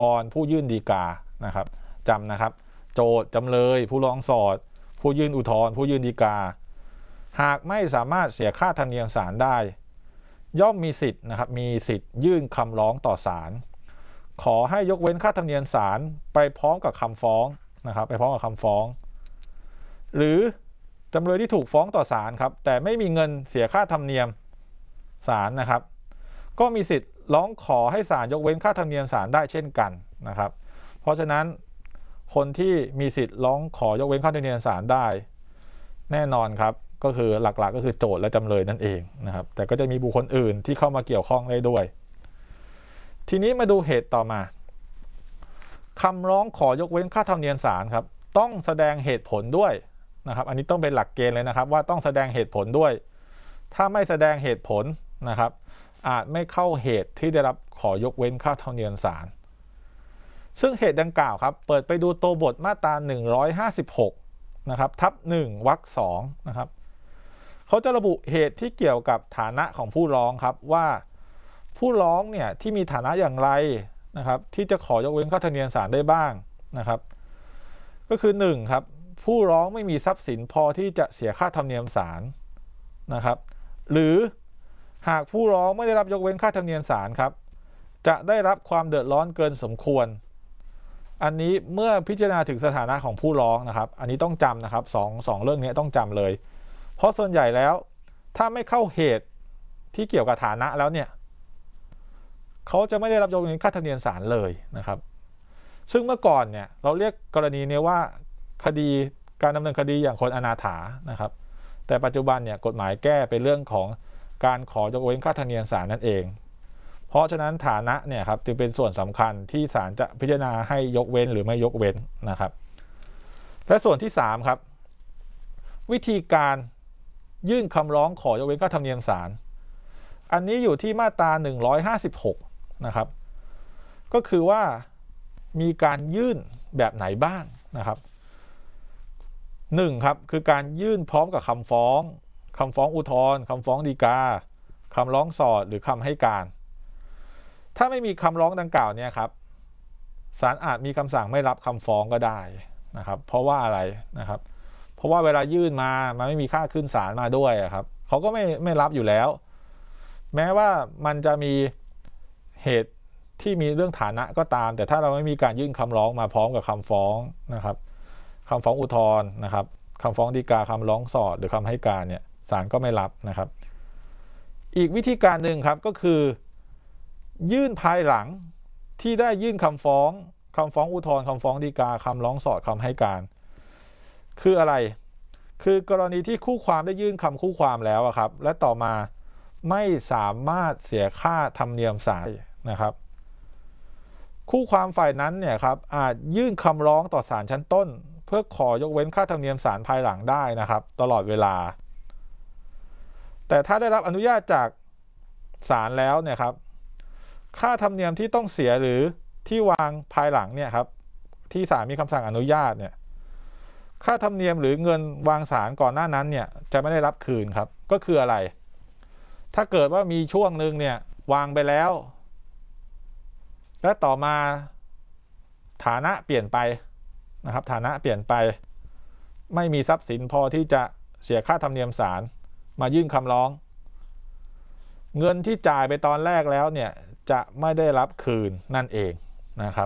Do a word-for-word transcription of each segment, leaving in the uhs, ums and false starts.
รผู้ยื่นฎีกานะครับจำนะครับโจทย์จำเลยผู้ร้องสอดผู้ยื่นอุทธรณ์ผู้ยื่นฎีกาหากไม่สามารถเสียค่าธรรมเนียมศาลได้ย่อมมีสิทธิ์นะครับมีสิทธิ์ยื่นคำร้องต่อศาลขอให้ยกเว้นค่าธรรมเนียมศาลไปพร้อมกับคำฟ้องนะครับไปพร้อมกับคำฟ้องหรือจำเลยที่ถูกฟ้องต่อศาลครับแต่ไม่มีเงินเสียค่าธรรมเนียมศาลนะครับก็มีสิทธิ์ร้องขอให้ศาลยกเว้นค่าธรรมเนียมศาลได้เช่นกันนะครับเพราะฉะนั้นคนที่มีสิทธิ์ร้องขอยกเว้นค่าธรรมเนียมศาลได้แน่นอนครับก็คือหลักๆก็คือโจทก์และจำเลยนั่นเองนะครับแต่ก็จะมีบุคคลอื่นที่เข้ามาเกี่ยวข้องได้ด้วยทีนี้มาดูเหตุต่อมาคำร้องขอยกเว้นค่าธรรมเนียมศาลครับต้องแสดงเหตุผลด้วยนะครับอันนี้ต้องเป็นหลักเกณฑ์เลยนะครับว่าต้องแสดงเหตุผลด้วยถ้าไม่แสดงเหตุผลนะครับอาจไม่เข้าเหตุที่ได้รับขอยกเว้นค่าธรรมเนียมศาลซึ่งเหตุดังกล่าวครับเปิดไปดูตัวบทมาตราหนึ่งร้อยห้าสิบหกนะครับทับหนึ่งวรรคสองนะครับเขาจะระบุเหตุที่เกี่ยวกับฐานะของผู้ร้องครับว่าผู้ร้องเนี่ยที่มีฐานะอย่างไรนะครับที่จะขอยกเว้นค่าธรรมเนียมศาลได้บ้างนะครับก็คือหนึ่งครับผู้ร้องไม่มีทรัพย์สินพอที่จะเสียค่าธรรมเนียมศาลนะครับหรือหากผู้ร้องไม่ได้รับยกเว้นค่าธรรมเนียมศาลครับจะได้รับความเดือดร้อนเกินสมควรอันนี้เมื่อพิจารณาถึงสถานะของผู้ร้องนะครับอันนี้ต้องจำนะครับสองสองเรื่องนี้ต้องจำเลยเพราะส่วนใหญ่แล้วถ้าไม่เข้าเหตุที่เกี่ยวกับฐานะแล้วเนี่ยเขาจะไม่ได้รับยกเว้นค่าธรรมเนียมศาลเลยนะครับซึ่งเมื่อก่อนเนี่ยเราเรียกกรณีนี้ว่าคดีการดำเนินคดีอย่างคนอนาถานะครับแต่ปัจจุบันเนี่ยกฎหมายแก้เป็นเรื่องของการขอยกเว้นค่าธรรมเนียมศาลนั่นเองเพราะฉะนั้นฐานะเนี่ยครับจึงเป็นส่วนสำคัญที่ศาลจะพิจารณาให้ยกเว้นหรือไม่ยกเว้นนะครับและส่วนที่สามครับวิธีการยื่นคำร้องขอยกเว้นค่าธรรมเนียมศาลอันนี้อยู่ที่มาตราหนึ่งร้อยห้าสิบหกนะครับก็คือว่ามีการยื่นแบบไหนบ้างนะครับหนึ่งครับคือการยื่นพร้อมกับคำฟ้องคำฟ้องอุทธรณ์คำฟ้องฎีกาคำร้องสอดหรือคำให้การถ้าไม่มีคำร้องดังกล่าวเนี่ยครับศาลอาจมีคำสั่งไม่รับคำฟ้องก็ได้นะครับเพราะว่าอะไรนะครับเพราะว่าเวลายื่นมามันไม่มีค่าขึ้นศาลมาด้วยครับเขาก็ไม่ไม่รับอยู่แล้วแม้ว่ามันจะมีเหตุที่มีเรื่องฐานะก็ตามแต่ถ้าเราไม่มีการยื่นคำร้องมาพร้อมกับคำฟ้องนะครับคำฟ้องอุทธรณ์นะครับคำฟ้องฎีกาคำร้องสอดหรือคำให้การเนี่ยศาลก็ไม่รับนะครับอีกวิธีการหนึ่งครับก็คือยื่นภายหลังที่ได้ยื่นคำฟ้องคำฟ้องอุทธรณ์คำฟ้องฎีกาคำร้องสอดคำให้การคืออะไรคือกรณีที่คู่ความได้ยื่นคำคู่ความแล้วครับและต่อมาไม่สามารถเสียค่าธรรมเนียมศาลนะครับคู่ความฝ่ายนั้นเนี่ยครับอาจยื่นคำร้องต่อศาลชั้นต้นเพื่อขอยกเว้นค่าธรรมเนียมศาลภายหลังได้นะครับตลอดเวลาแต่ถ้าได้รับอนุญาตจากศาลแล้วเนี่ยครับค่าธรรมเนียมที่ต้องเสียหรือที่วางภายหลังเนี่ยครับที่ศาลมีคำสั่งอนุญาตเนี่ยค่าธรรมเนียมหรือเงินวางศาลก่อนหน้านั้นเนี่ยจะไม่ได้รับคืนครับก็คืออะไรถ้าเกิดว่ามีช่วงหนึ่งเนี่ยวางไปแล้วและต่อมาฐานะเปลี่ยนไปนะครับฐานะเปลี่ยนไปไม่มีทรัพย์สินพอที่จะเสียค่าธรรมเนียมศาลมายื่นคำร้องเงินที่จ่ายไปตอนแรกแล้วเนี่ยจะไม่ได้รับคืนนั่นเองนะครับ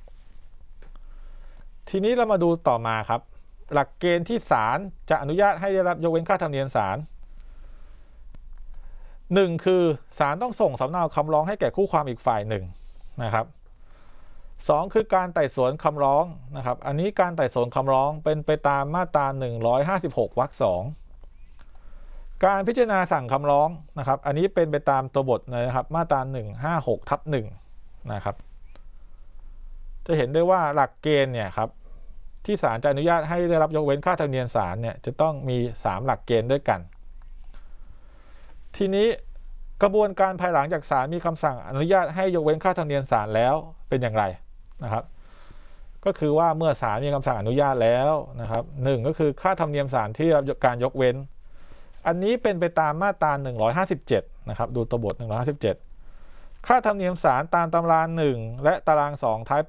ทีนี้เรามาดูต่อมาครับหลักเกณฑ์ที่ศาลจะอนุญาตให้ได้รับยกเว้นค่าธรรมเนียมศาลหนึ่งคือศาลต้องส่งสำเนาคำร้องให้แก่คู่ความอีกฝ่ายหนึ่งนะครับสองคือการไต่สวนคำร้องนะครับอันนี้การไต่สวนคำร้องเป็นไปตามมาตราหนึ่งร้อยห้าสิบหกวรรคสองการพิจารณาสั่งคำร้องนะครับอันนี้เป็นไปตามตัวบทเลยนะครับมาตราหนึ่งห้าหกทับหนึ่งนะครับจะเห็นได้ว่าหลักเกณฑ์เนี่ยครับที่ศาลจะอนุญาตให้ได้รับยกเว้นค่าธรรมเนียมศาลเนี่ยจะต้องมีสามหลักเกณฑ์ด้วยกันทีนี้กระบวนการภายหลังจากศาลมีคำสั่งอนุญาตให้ยกเว้นค่าธรรมเนียมศาลแล้วเป็นอย่างไรนะครับก็คือว่าเมื่อศาลมีคำสั่งอนุญาตแล้วนะครับหนึ่งก็คือค่าธรรมเนียมศาลที่รับการยกเว้นอันนี้เป็นไปตามมาตราหนึ่งร้อยห้าสิบเจ็ดนะครับดูตัวบทหนึ่งร้อยห้าสิบเจ็ดค่าธรรมเนียมศาลตามตำราหนึ่งและตารางสองท้าย